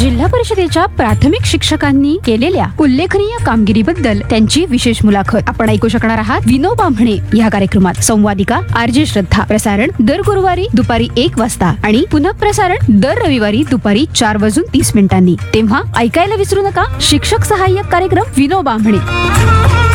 जिल्हा परिषदेच्या प्राथमिक शिक्षकांनी केलेल्या उल्लेखनीय कामगिरीबद्दल त्यांची विशेष मुलाखत आपण ऐकू शकणार आहात विनोबा म्हणे या कार्यक्रमात. संवादिका आरजे श्रद्धा. प्रसारण दर गुरुवारी दुपारी 1 वाजता आणि पुनः प्रसारण दर रविवारी दुपारी 4:30 तेव्हा ऐकायला विसरू नका शिक्षक सहाय्यक कार्यक्रम विनोबा म्हणे.